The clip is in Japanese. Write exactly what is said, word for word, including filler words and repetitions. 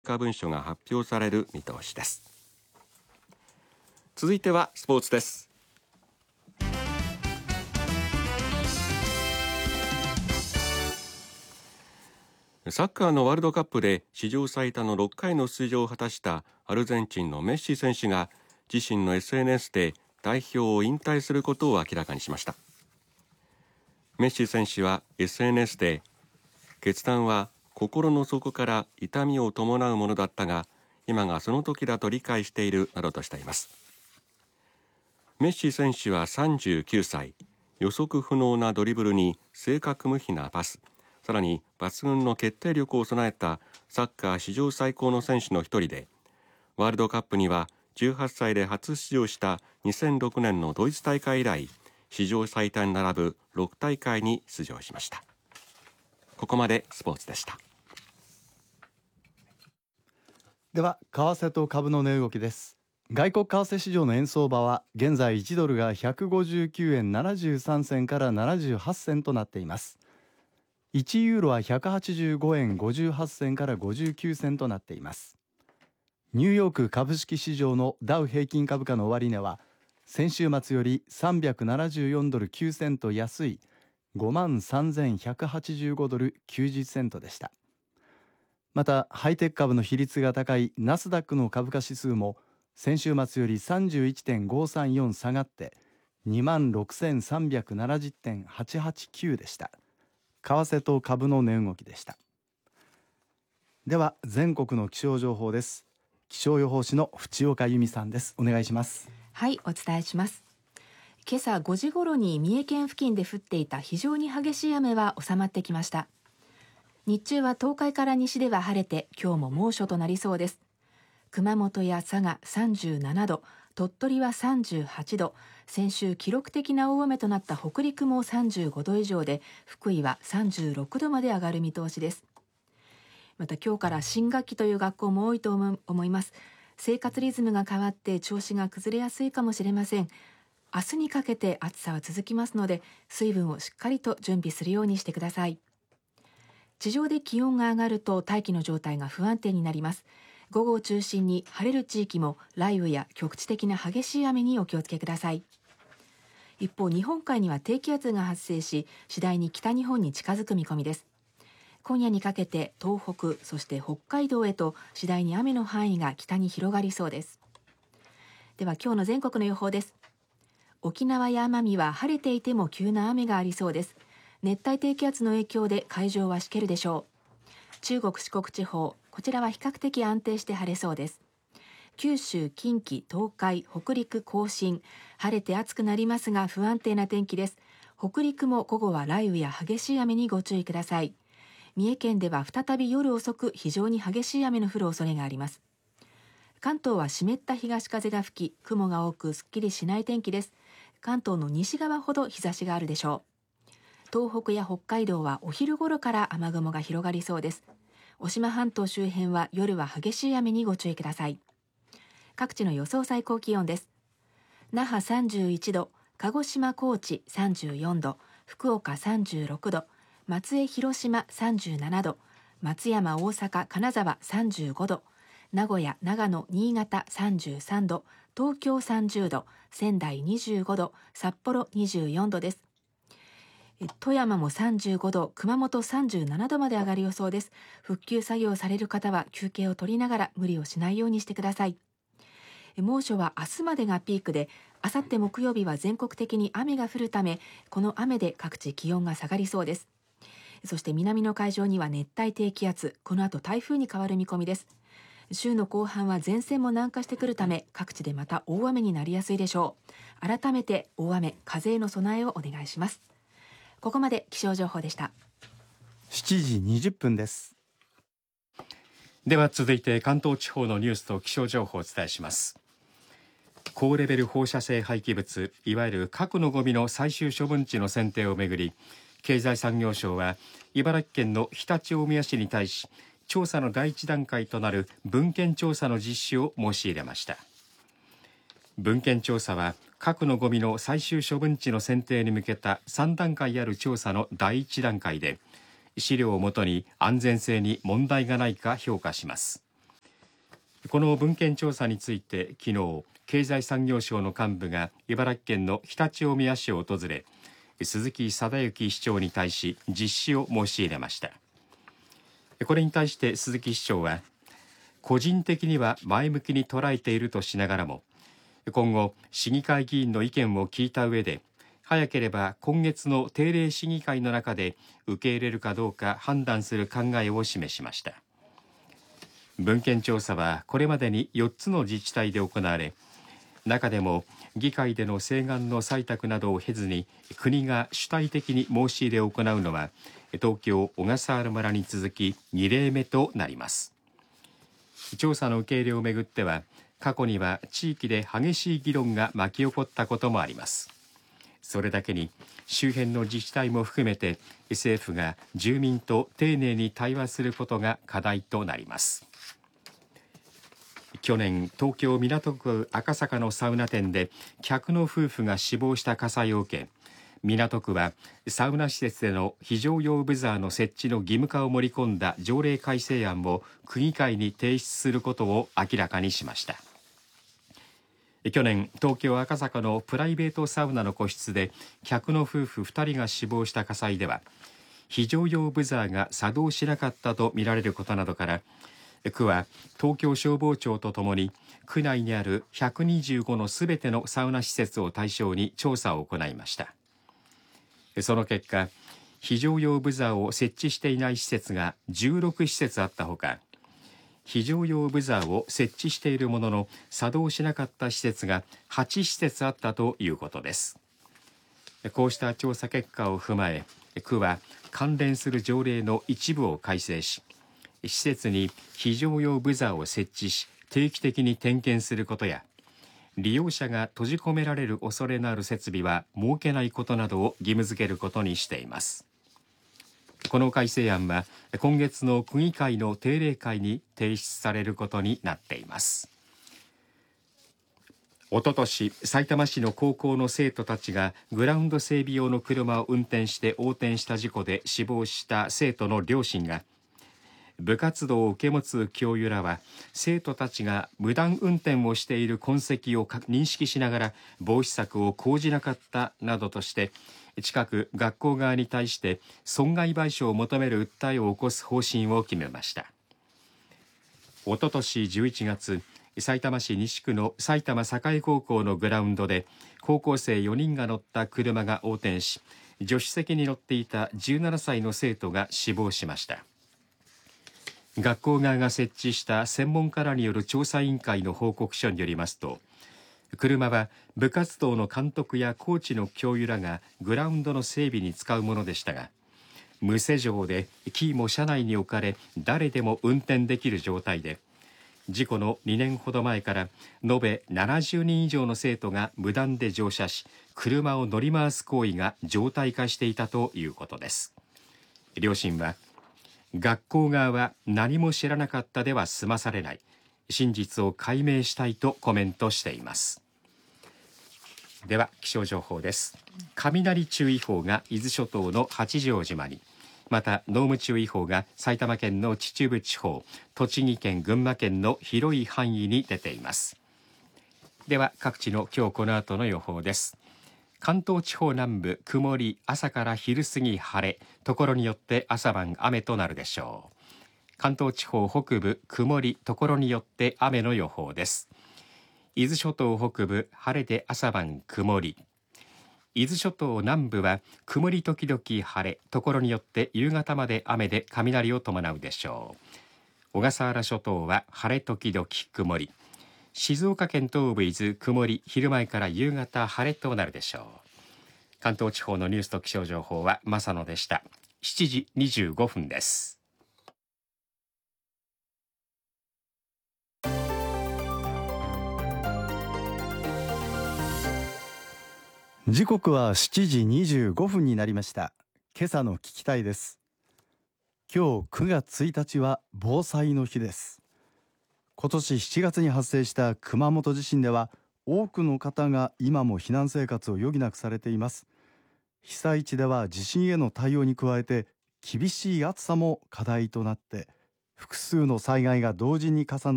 化文書が発表される見通しです。続いてはスポーツです。サッカーのワールドカップで史上最多のろっかいの出場を果たしたアルゼンチンのメッシ選手が自身の エスエヌエス で代表を引退することを明らかにしました。メッシ選手は エスエヌエス で、決断は心の底から痛みを伴うものだったが、今がその時だと理解しているなどとしています。メッシ選手はさんじゅうきゅうさい、予測不能なドリブルに正確無比なパス、さらに抜群の決定力を備えたサッカー史上最高の選手の一人で、ワールドカップにはじゅうはっさいで初出場したにせんろくねんのドイツ大会以来、史上最多に並ぶろく大会に出場しました。ここまでスポーツでした。 では為替と株の値動きです。外国為替市場の円相場は現在いちドルがひゃくごじゅうきゅうえんななじゅうさんせんからななじゅうはちせんとなっています。いちユーロはひゃくはちじゅうごえんごじゅうはっせんからごじゅうきゅうせんとなっています。ニューヨーク株式市場のダウ平均株価の終値は先週末よりさんびゃくななじゅうよんドルきゅうセント安い ごまんさんぜんひゃくはちじゅうごドルきゅうじゅっセントでした。またハイテク株の比率が高いナスダックの株価指数も先週末より さんじゅういってんごさんよん 下がって にまんろくせんさんびゃくななじゅってんはちはちきゅう でした。為替と株の値動きでした。では全国の気象情報です。気象予報士の淵岡由美さんです。お願いします。 はい、お伝えします。今朝ごじ頃に三重県付近で降っていた非常に激しい雨は収まってきました。日中は東海から西では晴れて今日も猛暑となりそうです。熊本や佐賀さんじゅうななど、鳥取はさんじゅうはちど、先週記録的な大雨となった北陸もさんじゅうごど以上で、福井はさんじゅうろくどまで上がる見通しです。また今日から新学期という学校も多いと思います。生活リズムが変わって調子が崩れやすいかもしれません。明日にかけて暑さは続きますので、水分をしっかりと準備するようにしてください。地上で気温が上がると大気の状態が不安定になります。午後を中心に晴れる地域も雷雨や局地的な激しい雨にお気をつけください。一方、日本海には低気圧が発生し、次第に北日本に近づく見込みです。今夜にかけて東北、そして北海道へと次第に雨の範囲が北に広がりそうです。では今日の全国の予報です。沖縄や奄美は晴れていても急な雨がありそうです。熱帯低気圧の影響で海上はしけるでしょう。中国四国地方、こちらは比較的安定して晴れそうです。九州、近畿、東海、北陸、甲信、晴れて暑くなりますが不安定な天気です。北陸も午後は雷雨や激しい雨にご注意ください。三重県では再び夜遅く非常に激しい雨の降る恐れがあります。関東は湿った東風が吹き、雲が多くすっきりしない天気です。関東の西側ほど日差しがあるでしょう。東北や北海道はお昼頃から雨雲が広がりそうです。渡島半島周辺は夜は激しい雨にご注意ください。各地の予想最高気温です。那覇さんじゅういちど、鹿児島高知さんじゅうよんど、福岡さんじゅうろくど、松江広島さんじゅうななど、松山大阪金沢さんじゅうごど、名古屋長野新潟さんじゅうさんど、東京さんじゅうど、仙台にじゅうごど、札幌にじゅうよんどです。富山もさんじゅうごど、熊本さんじゅうななどまで上がる予想です。復旧作業される方は休憩を取りながら無理をしないようにしてください。猛暑は明日までがピークで、あさって木曜日は全国的に雨が降るため、この雨で各地気温が下がりそうです。そして南の海上には熱帯低気圧、この後台風に変わる見込みです。週の後半は前線も南下してくるため、各地でまた大雨になりやすいでしょう。改めて大雨、風への備えをお願いします。ここまで気象情報でした。 しちじにじゅっぷんです。 では続いて関東地方のニュースと気象情報をお伝えします。高レベル放射性廃棄物、いわゆる核のゴミの最終処分地の選定をめぐり、経済産業省は茨城県の常陸大宮市に対し、調査の第一段階となる文献調査の実施を申し入れました。文献調査は核のゴミの最終処分地の選定に向けたさんだんかいある調査のだいいちだんかいで、資料をもとに安全性に問題がないか評価します。 この文献調査について昨日、経済産業省の幹部が茨城県の常陸大宮市を訪れ、鈴木貞之市長に対し実施を申し入れました。これに対して鈴木市長は、個人的には前向きに捉えているとしながらも、今後市議会議員の意見を聞いた上で、早ければ今月の定例市議会の中で受け入れるかどうか判断する考えを示しました。文献調査はこれまでによっつの自治体で行われ、中でも議会での請願の採択などを経ずに国が主体的に申し入れを行うのは、東京小笠原村に続きに例目となります。調査の受け入れをめぐっては、過去には地域で激しい議論が巻き起こったこともあります。それだけに周辺の自治体も含めて政府が住民と丁寧に対話することが課題となります。去年、東京港区赤坂のサウナ店で客の夫婦が死亡した火災を受け、港区はサウナ施設での非常用ブザーの設置の義務化を盛り込んだ条例改正案を区議会に提出することを明らかにしました。去年、東京赤坂のプライベートサウナの個室で客の夫婦ふたりが死亡した火災では、非常用ブザーが作動しなかったとみられることなどから、区は東京消防庁とともに区内にあるひゃくにじゅうごのすべてのサウナ施設を対象に調査を行いました。その結果、非常用ブザーを設置していない施設がじゅうろく施設あったほか、非常用ブザーを設置しているものの作動しなかった施設がはち施設あったということです。こうした調査結果を踏まえ、区は関連する条例の一部を改正し、施設に非常用ブザーを設置し定期的に点検することや、利用者が閉じ込められる恐れのある設備は設けないことなどを義務付けることにしています。この改正案は今月の区議会の定例会に提出されることになっています。おととし、さいたま市の高校の生徒たちがグラウンド整備用の車を運転して横転した事故で死亡した生徒の両親が、部活動を受け持つ教諭らは生徒たちが無断運転をしている痕跡を認識しながら防止策を講じなかったなどとして、近く学校側に対して損害賠償を求める訴えを起こす方針を決めました。おととしじゅういちがつ、さいたま市西区の埼玉栄高校のグラウンドで高校生よにんが乗った車が横転し、助手席に乗っていたじゅうななさいの生徒が死亡しました。学校側が設置した専門家らによる調査委員会の報告書によりますと、車は部活動の監督やコーチの教諭らがグラウンドの整備に使うものでしたが、無施錠でキーも車内に置かれ誰でも運転できる状態で、事故のにねんほど前から延べななじゅうにん以上の生徒が無断で乗車し、車を乗り回す行為が常態化していたということです。両親は、学校側は何も知らなかったでは済まされない、真実を解明したいとコメントしています。では気象情報です。雷注意報が伊豆諸島の八丈島に、また濃霧注意報が埼玉県の秩父地方、栃木県、群馬県の広い範囲に出ています。では各地の今日この後の予報です。関東地方南部曇り、朝から昼過ぎ晴れ、ところによって朝晩雨となるでしょう。関東地方北部曇り、ところによって雨の予報です。伊豆諸島北部晴れで朝晩曇り、伊豆諸島南部は曇り時々晴れ、ところによって夕方まで雨で雷を伴うでしょう。小笠原諸島は晴れ時々曇り、静岡県東部伊豆曇り、昼前から夕方晴れとなるでしょう。関東地方のニュースと気象情報は正野でした。しちじにじゅうごふんです。 時刻はしちじにじゅうごふんになりました。今朝の聞きたいです。今日くがつついたちは防災の日です。今年しちがつに発生した熊本地震では多くの方が今も避難生活を余儀なくされています。被災地では地震への対応に加えて厳しい暑さも課題となって、複数の災害が同時に重なる